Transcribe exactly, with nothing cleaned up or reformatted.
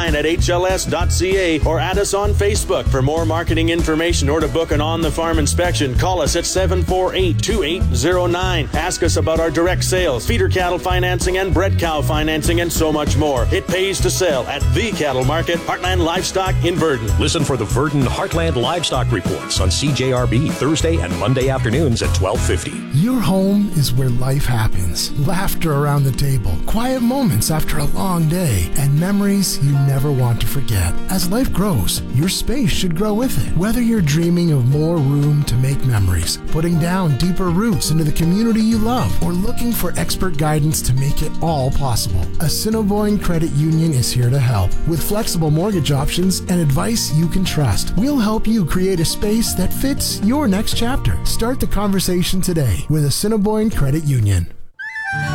online at h l s dot c a or add us on Facebook. For more marketing information or to book an on-the-farm inspection, call us at seven four eight, two eight zero nine. Ask us about our direct sales, feeder cattle financing, and bred cow financing, and so much more. It pays to sell at the Cattle Market, Heartland Livestock in Verdon. Listen for the Verdon Heartland Livestock Reports on C J R B Thursday and Monday afternoons at twelve fifty. Your home is where life happens. Laughter around the table, quiet moments after a long day, and memories you never want to forget. As life grows, your space should grow with it. Whether you're dreaming of more room to make memories, putting down deeper roots into the community you love, or looking for expert guidance to make it all possible, Assiniboine Credit Union is here to help. With flexible mortgage options and advice you can trust, we'll help you create a space that fits your next chapter. Start the conversation today with Assiniboine Credit Union.